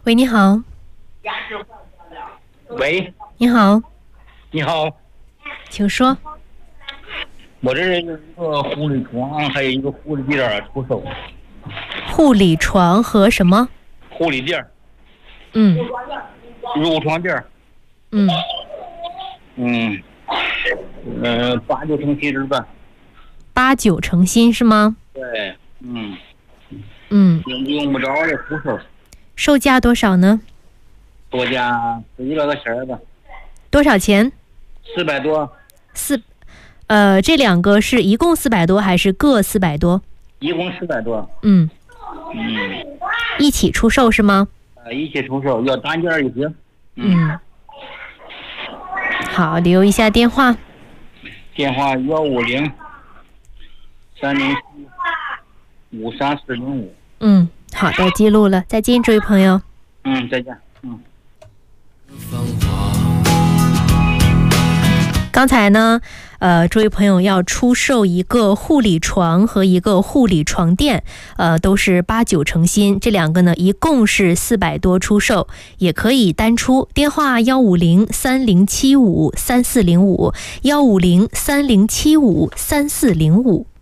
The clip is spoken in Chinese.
喂，你好。 喂， 你好， 你好， 请说。 我这有一个护理床，还有一个护理垫儿出售。 护理床和什么？ 护理垫儿、 嗯褥床垫儿， 嗯， 8、9成新是吧？ 8、9成新是吗？ 对，用不着的出售， 售价多少呢？ 多加11来个钱儿吧。 多少钱 ？400多， 这两个是一共400多还是各400多？ 一共400多。 一起出售是吗？ 一起出售，要单件儿也行。 好，留一下电话。 电话150-307-53405。 好的，记录了。再见，这位朋友。 再见。 刚才呢，这位朋友要出售一个护理床和一个护理床垫，都是8、9成新，这两个呢一共是400多出售，也可以单出。电话150-3075-3405，150-3075-3405。